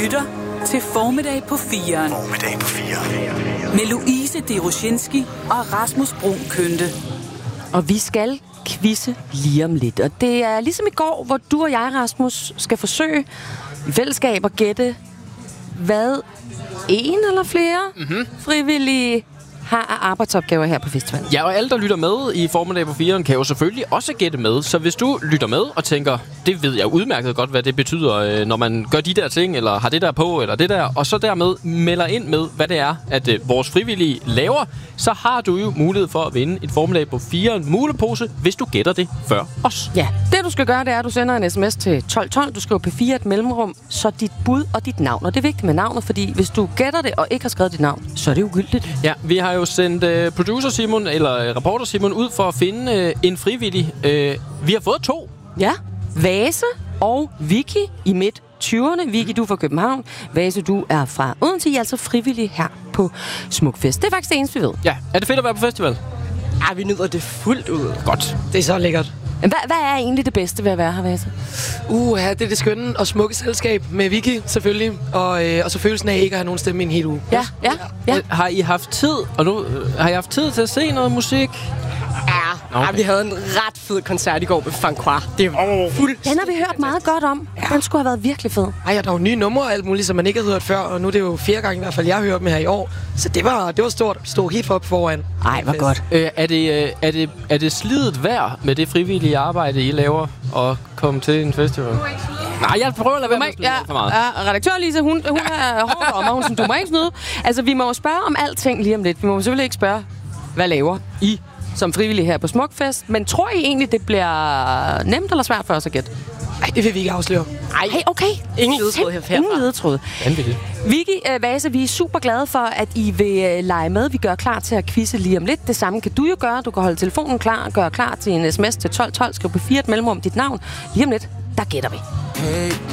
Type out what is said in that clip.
lytter til Formiddag på 4'eren. Formiddag på 4'eren. Med Louise Deroshinski og Rasmus Bruun Kønte. Og vi skal quizze lige om lidt. Og det er ligesom i går, hvor du og jeg, Rasmus, skal forsøge i fællesskab at gætte, hvad en eller flere frivillige har af arbejdsopgaver her på festivalen. Ja, og alle, der lytter med i Formiddag på 4'eren, kan jo selvfølgelig også gætte med. Så hvis du lytter med og tænker, det ved jeg udmærket godt, hvad det betyder, når man gør de der ting, eller har det der på, eller det der, og så dermed melder ind med, hvad det er, at vores frivillige laver, så har du jo mulighed for at vinde en Formiddag på 4'eren mulepose, hvis du gætter det før os. Ja, det du skal gøre, det er, at du sender en sms til 1212. Du skriver P4 et mellemrum, så dit bud og dit navn. Og det er vigtigt med navnet, fordi hvis du gætter det og ikke har skrevet dit navn, så er det ugyldigt. Ja, vi har jo sendt producer Simon, eller reporter Simon, ud for at finde en frivillig. Vi har fået 2. Ja, Vase og Vicky i midt 20'erne. Vicky, du er fra København. Vase, du er fra Odense. I er altså frivillige her på Smukfest. Det er faktisk det eneste, vi ved. Ja, er det fedt at være på festival? Ja, vi nyder det fuldt ud. Godt. Det er så lækkert. Hvad er egentlig det bedste ved at være her, Vase? Ja, det er det skønne og smukke selskab med Vicky, selvfølgelig. Og så følelsen af ikke at have nogen stemme i en hel uge. Ja. Har I haft tid, og nu har I haft tid til at se noget musik? Ja, vi havde en ret fed koncert i går med Fanqua. Det var fuldstændig. Den har vi hørt meget godt om. Den skulle have været virkelig fed. Ej, der er jo nye numre og alt muligt, som man ikke har hørt før. Og nu er det jo 4 gange i hvert fald, jeg har hørt dem her i år. Så det var stort. Stod helt op foran. Ej, hvor godt. Er det slidet værd med det frivillige arbejde, I laver, og komme til en festival? Nej, jeg prøver at lade være med at spille for meget. Ja, redaktør Lisa, hun er hård om, og hun sådan, du må ikke snyde. Altså, vi må jo spørge om alting lige om lidt. Vi må selvfølgelig ikke spørge, hvad laver I som frivillige her på Smukfest. Men tror I egentlig, det bliver nemt eller svært for os at gætte? Nej, det vil vi ikke afsløre. Ej, okay. Ingen ledetråd herfra. Ingen ledetråd. Vicky, Vase, vi er super glade for, at I vil lege med. Vi gør klar til at quizze lige om lidt. Det samme kan du jo gøre. Du kan holde telefonen klar og gøre klar til en sms til 1212. Skriv på 4 et mellemrum dit navn. Lige om lidt, der gætter vi. Hey,